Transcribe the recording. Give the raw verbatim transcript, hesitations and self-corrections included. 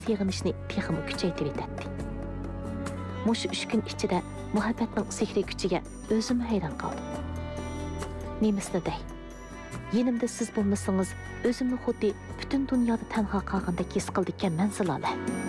seg'inishni texmi kuchaytirib etdi. Mushu uch kun ichida muhabbatning sehri kuchiga o'zim hayron qoldim. Nemisni dey. Yenimda siz bo'lmasangiz, o'zimni xuddi butun dunyoda tanho qolgandek his qildik ekanman Zilola.